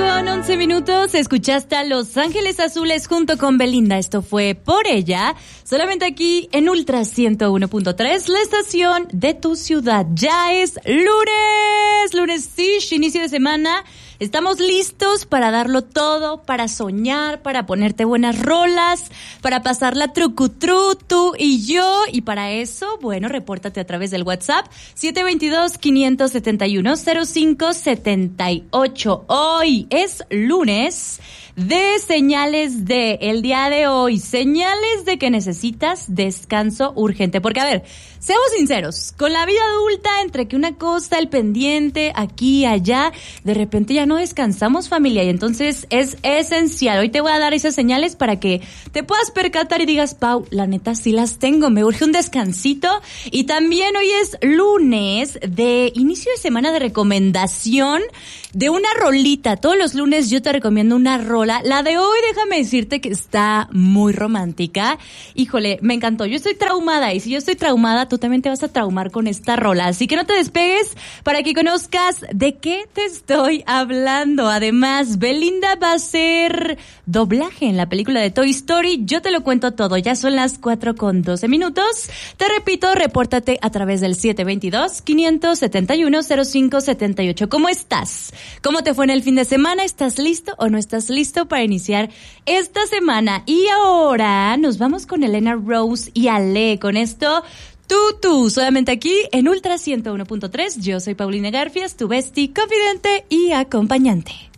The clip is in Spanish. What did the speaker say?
con 11 minutos. Escuchaste a Los Ángeles Azules junto con Belinda. Esto fue Por Ella. Solamente aquí en Ultra 101.3, la estación de tu ciudad. Ya es lunes, inicio de semana. Estamos listos para darlo todo, para soñar, para ponerte buenas rolas, para pasarla trucutru, tú y yo. Y para eso, bueno, repórtate a través del WhatsApp 722-571-0578. Hoy es lunes de señales de el día de hoy. Señales de que necesitas descanso urgente. Porque, a ver, seamos sinceros, con la vida adulta, entre que una cosa, el pendiente, aquí, allá, de repente ya no descansamos, familia, y entonces es esencial. Hoy te voy a dar esas señales para que te puedas percatar y digas, Pau, la neta sí las tengo, me urge un descansito. Y también hoy es lunes de inicio de semana de recomendación de una rolita. Todos los lunes yo te recomiendo una rola. La de hoy, déjame decirte que está muy romántica. Híjole, me encantó. Yo estoy traumada, y si yo estoy traumada, tú también te vas a traumar con esta rola. Así que no te despegues para que conozcas de qué te estoy hablando. Además, Belinda va a hacer doblaje en la película de Toy Story. Yo te lo cuento todo. Ya son las 4:12. Te repito, repórtate a través del 722-571-0578. ¿Cómo estás? ¿Cómo te fue en el fin de semana? ¿Estás listo o no estás listo para iniciar esta semana? Y ahora nos vamos con Elena Rose y Ale. Con esto, tú, solamente aquí en Ultra 101.3. Yo soy Paulina Garfias, tu bestie, confidente y acompañante.